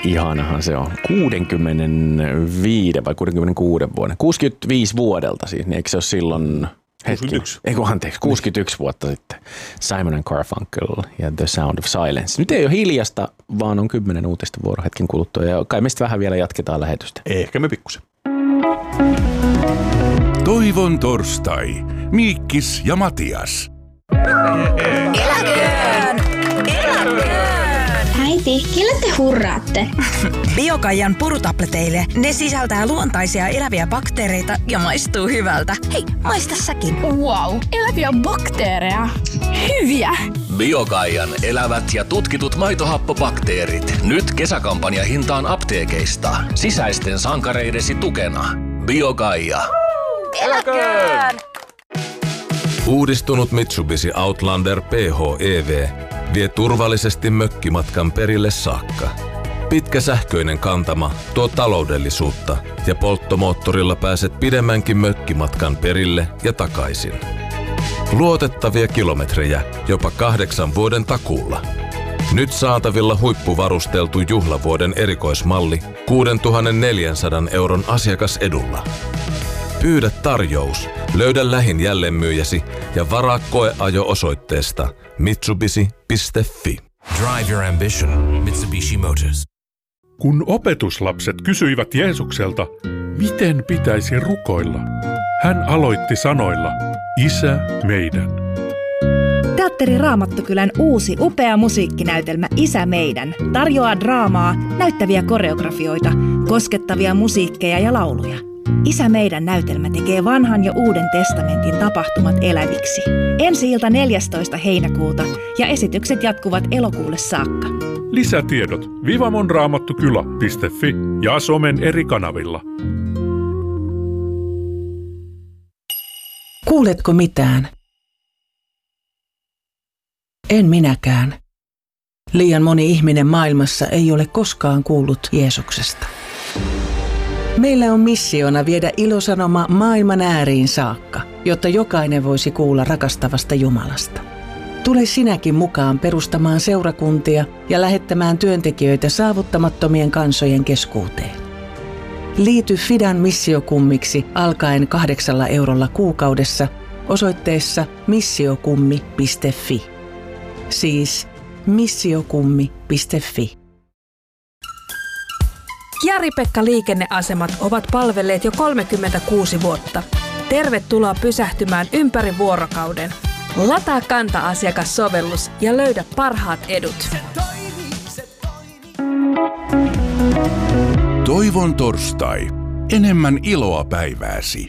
ihanahan se on. 65 vai 66 vuoden. 65 vuodelta siis, niin eikö se ole silloin... 61 vuotta sitten. Simon & Garfunkel ja The Sound of Silence. Nyt ei ole hiljasta, vaan on 10 uutista vuorohetken kuluttua. Ja kai me sitten vähän vielä jatketaan lähetystä. Ehkä me pikkusen. Toivon torstai. Miikkis ja Matias. Eläköön! Äiti, kelle te hurraatte? Biokaijan purutableteille. Ne sisältää luontaisia eläviä bakteereita ja maistuu hyvältä. Hei, maista säkin. Wow, eläviä bakteereja. Hyviä! Biokaijan elävät ja tutkitut maitohappobakteerit. Nyt kesäkampanjahintaan apteekeista. Sisäisten sankareidesi tukena. Biokaija. Eläköön! Uudistunut Mitsubishi Outlander PHEV vie turvallisesti mökkimatkan perille saakka. Pitkä sähköinen kantama tuo taloudellisuutta ja polttomoottorilla pääset pidemmänkin mökkimatkan perille ja takaisin. Luotettavia kilometrejä jopa 8 vuoden takuulla. Nyt saatavilla huippuvarusteltu juhlavuoden erikoismalli 6,400 € asiakasedulla. Pyydä tarjous, löydä lähin jälleenmyyjäsi ja varaa koeajo osoitteesta mitsubishi.fi. Drive your ambition, Mitsubishi Motors. Kun opetuslapset kysyivät Jeesukselta, miten pitäisi rukoilla, hän aloitti sanoilla, Isä meidän. Teatteri Raamattokylän uusi upea musiikkinäytelmä Isä meidän tarjoaa draamaa, näyttäviä koreografioita, koskettavia musiikkeja ja lauluja. Isä meidän näytelmä tekee vanhan ja uuden testamentin tapahtumat eläviksi. Ensi-ilta 14. heinäkuuta ja esitykset jatkuvat elokuulle saakka. Lisätiedot vivamonraamattokylä.fi ja somen eri kanavilla. Kuuletko mitään? En minäkään. Liian moni ihminen maailmassa ei ole koskaan kuullut Jeesuksesta. Meillä on missiona viedä ilosanoma maailman ääriin saakka, jotta jokainen voisi kuulla rakastavasta Jumalasta. Tule sinäkin mukaan perustamaan seurakuntia ja lähettämään työntekijöitä saavuttamattomien kansojen keskuuteen. Liity Fidan missiokummiksi alkaen 8 € kuukaudessa osoitteessa missiokummi.fi. Siis missiokummi.fi. Jari-Pekka liikenneasemat ovat palvelleet jo 36 vuotta. Tervetuloa pysähtymään ympäri vuorokauden. Lataa Kanta-asiakassovellus ja löydä parhaat edut. Toivon torstai. Enemmän iloa päivääsi.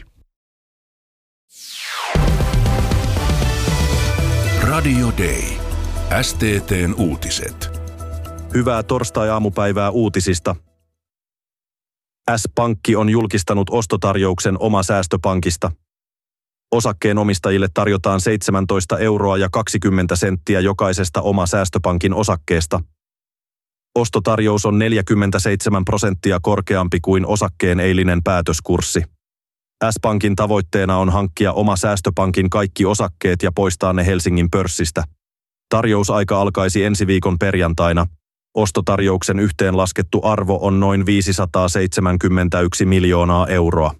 Radio Day. STT:n uutiset. Hyvää torstai-aamupäivää uutisista. S-Pankki on julkistanut ostotarjouksen Oma Säästöpankista. Osakkeenomistajille tarjotaan 17 € ja 20 senttiä jokaisesta Oma Säästöpankin osakkeesta. Ostotarjous on 47% korkeampi kuin osakkeen eilinen päätöskurssi. S-Pankin tavoitteena on hankkia Oma Säästöpankin kaikki osakkeet ja poistaa ne Helsingin pörssistä. Tarjousaika alkaisi ensi viikon perjantaina. Ostotarjouksen yhteenlaskettu arvo on noin 571 miljoonaa euroa.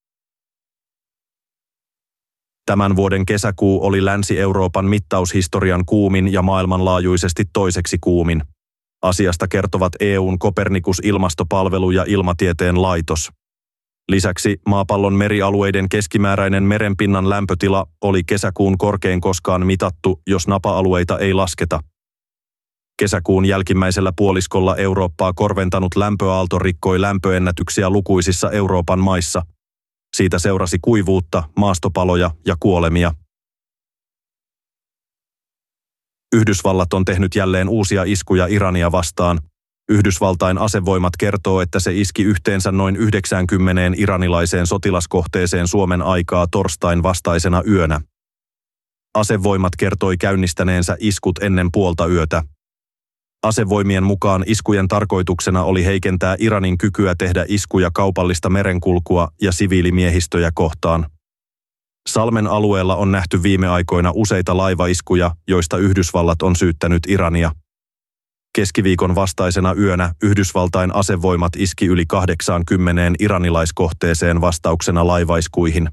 Tämän vuoden kesäkuu oli Länsi-Euroopan mittaushistorian kuumin ja maailmanlaajuisesti toiseksi kuumin. Asiasta kertovat EU:n Copernicus-ilmastopalvelu ja Ilmatieteen laitos. Lisäksi maapallon merialueiden keskimääräinen merenpinnan lämpötila oli kesäkuun korkein koskaan mitattu, jos napa-alueita ei lasketa. Kesäkuun jälkimmäisellä puoliskolla Eurooppaa korventanut lämpöaalto rikkoi lämpöennätyksiä lukuisissa Euroopan maissa. Siitä seurasi kuivuutta, maastopaloja ja kuolemia. Yhdysvallat on tehnyt jälleen uusia iskuja Irania vastaan. Yhdysvaltain asevoimat kertoo, että se iski yhteensä noin 90 iranilaiseen sotilaskohteeseen Suomen aikaa torstain vastaisena yönä. Asevoimat kertoi käynnistäneensä iskut ennen puolta yötä. Asevoimien mukaan iskujen tarkoituksena oli heikentää Iranin kykyä tehdä iskuja kaupallista merenkulkua ja siviilimiehistöjä kohtaan. Salmen alueella on nähty viime aikoina useita laivaiskuja, joista Yhdysvallat on syyttänyt Irania. Keskiviikon vastaisena yönä Yhdysvaltain asevoimat iski yli 80 iranilaiskohteeseen vastauksena laivaiskuihin.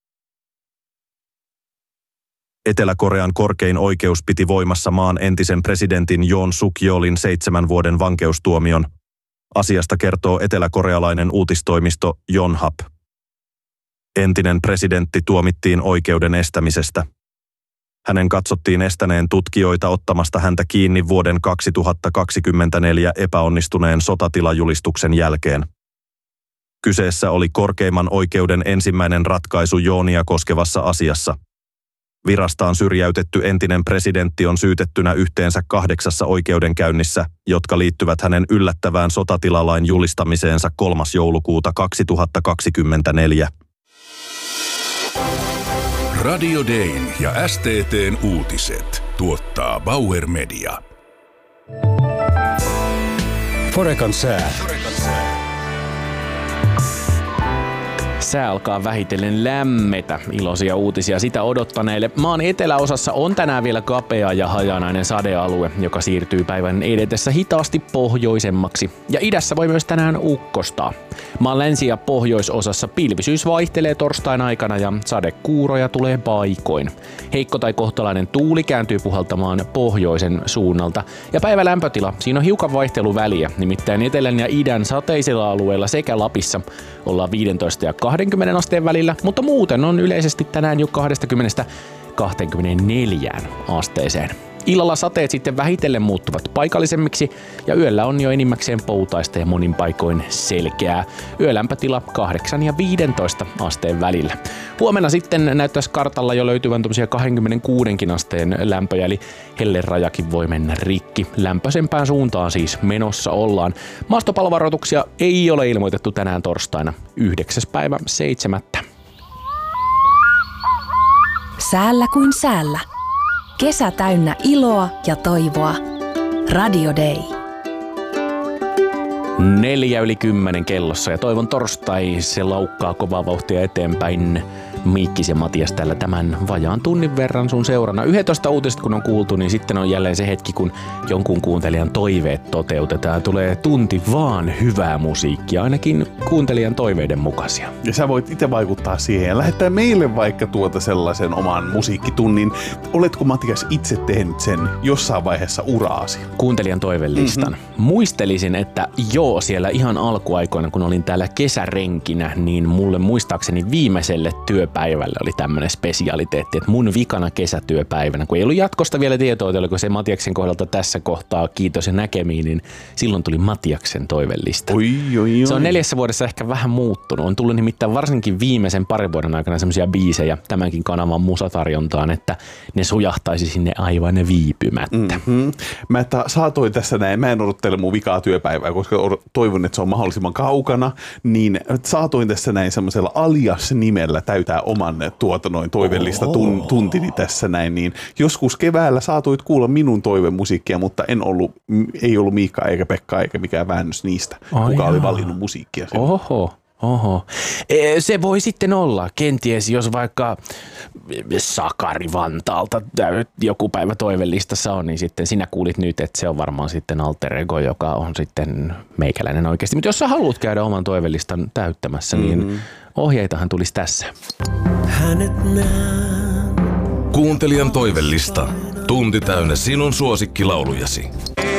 Etelä-Korean korkein oikeus piti voimassa maan entisen presidentin Yoon Suk-yeolin 7 vuoden vankeustuomion. Asiasta kertoo eteläkorealainen uutistoimisto Yonhap. Entinen presidentti tuomittiin oikeuden estämisestä. Hänen katsottiin estäneen tutkijoita ottamasta häntä kiinni vuoden 2024 epäonnistuneen sotatilajulistuksen jälkeen. Kyseessä oli korkeimman oikeuden ensimmäinen ratkaisu Yoonia koskevassa asiassa. Virastaan syrjäytetty entinen presidentti on syytettynä yhteensä 8 oikeudenkäynnissä, jotka liittyvät hänen yllättävään sotatilalain julistamiseensa 3. joulukuuta 2024. Radio Dayn ja STT:n uutiset tuottaa Bauer Media. Forecan sää. Sää alkaa vähitellen lämmetä. Iloisia uutisia sitä odottaneille. Maan eteläosassa on tänään vielä kapea ja hajanainen sadealue, joka siirtyy päivän edetessä hitaasti pohjoisemmaksi. Ja idässä voi myös tänään ukkostaa. Maan länsi- ja pohjoisosassa pilvisyys vaihtelee torstain aikana ja sadekuuroja tulee paikoin. Heikko tai kohtalainen tuuli kääntyy puhaltamaan pohjoisen suunnalta. Ja päivän lämpötila, siinä on hiukan vaihteluväliä. Nimittäin etelän ja idän sateisilla alueilla sekä Lapissa ollaan 15 ja 20 asteen välillä, mutta muuten on yleisesti tänään jo 20–24 asteeseen. Illalla sateet sitten vähitellen muuttuvat paikallisemmiksi ja yöllä on jo enimmäkseen poutaista ja monin paikoin selkeää. Yölämpötila 8 ja 15 asteen välillä. Huomenna sitten näyttäisi kartalla jo löytyvän 26 asteen lämpöjä, eli hellerajakin voi mennä rikki. Lämpöisempään suuntaan siis menossa ollaan. Maastopalovaroituksia ei ole ilmoitettu tänään torstaina 9.7. Säällä kuin säällä. Kesä täynnä iloa ja toivoa. Radio Day. 9:04 kellossa ja toivon torstai, se laukkaa kovaa vauhtia eteenpäin. Miikkis ja Matias täällä tämän vajaan tunnin verran sun seurana. 11 uutista kun on kuultu, niin sitten on jälleen se hetki, kun jonkun kuuntelijan toiveet toteutetaan. Tulee tunti vaan hyvää musiikkia, ainakin kuuntelijan toiveiden mukaisia. Ja sä voit itse vaikuttaa siihen ja lähettää meille vaikka sellaisen oman musiikkitunnin. Oletko Matias itse tehnyt sen jossain vaiheessa uraasi? Kuuntelijan toivelistan. Muistelisin, että joo, siellä ihan alkuaikoina, kun olin täällä kesärenkinä, niin mulle muistaakseni viimeiselle työpäivälle oli tämmöinen spesialiteetti, että mun vikana kesätyöpäivänä, kun ei ollut jatkosta vielä tietoa, että oliko se Matiaksen kohdalta tässä kohtaa kiitos ja näkemiin, niin silloin tuli Matiaksen toivelista. Se on 4 vuodessa ehkä vähän muuttunut. On tullut nimittäin varsinkin viimeisen 2 vuoden aikana semmoisia biisejä tämänkin kanavan musatarjontaan, että ne sujahtaisi sinne aivan viipymättä. Mä saatoin tässä näin, mä en odottele mun vikaa työpäivää, koska toivon, että se on mahdollisimman kaukana, niin saatoin tässä näin semmoisella alias-nimellä täytää oman toivellista tuntini tässä näin, niin joskus keväällä saatoit kuulla minun toivemusiikkia, mutta ei ollut Miikka eikä Pekka eikä mikään väännös niistä, kuka oli valinnut musiikkia. Oho. Se voi sitten olla. Kenties jos vaikka Sakari Vantaalta joku päivä toivellistassa on, niin sitten sinä kuulit nyt, että se on varmaan sitten alter ego, joka on sitten meikäläinen oikeasti. Mutta jos sä haluat käydä oman toivellistan täyttämässä, niin ohjeitahan tulisi tässä. Kuuntelijan toivellista. Tunti täynnä sinun suosikkilaulujasi.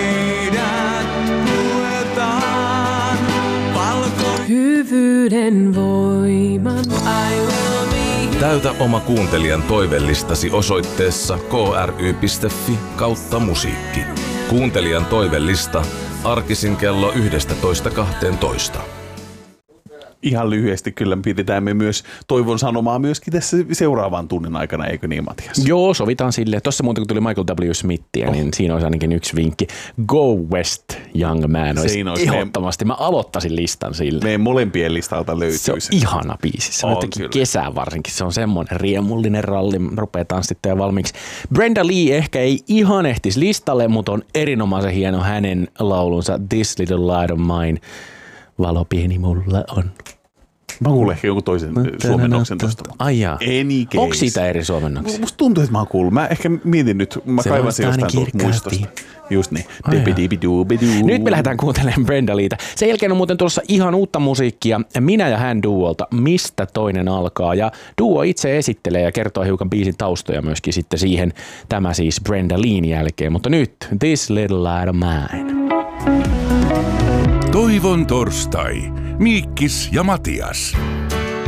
Hyvyyden voiman. Täytä oma kuuntelijan toivellistasi osoitteessa kry.fi/musiikki. Kuuntelijan toivellista arkisin kello 11:12. Ihan lyhyesti kyllä pidetään me myös toivon sanomaa myöskin tässä seuraavan tunnin aikana, eikö niin Matias? Joo, sovitaan silleen. Tuossa muuten kun tuli Michael W. Smithia, niin siinä olisi ainakin yksi vinkki. Go West, Young Man. Olisi ehdottomasti. Mä aloittaisin listan sille. Meidän molempien listalta löytyy se. On ihana biisi. Se on jotenkin kesää varsinkin. Se on semmoinen riemullinen ralli. Rupeaa tanssittaa valmiiksi. Brenda Lee ehkä ei ihan ehtisi listalle, mutta on erinomaisen hieno hänen laulunsa This Little Light of Mine. Valo pieni mulla on. Mä kuulen ehkä jonkun toisen suomennoksen tuosta. Ai jaa. Onko siitä eri suomennoksia? Musta tuntuu, että mä oon kuullut. Mä ehkä mietin nyt, mä kaivan sen jostain tuolta muistosta. Just niin. Nyt me lähdetään kuuntelemaan Brenda Leeta. Sen jälkeen on muuten tulossa ihan uutta musiikkia. Minä ja hän duolta. Mistä toinen alkaa? Ja duo itse esittelee ja kertoo hiukan biisin taustoja myöskin sitten siihen. Tämä siis Brenda Leen jälkeen. Mutta nyt This Little Light of Mine. Toivon torstai. Miikkis ja Matias.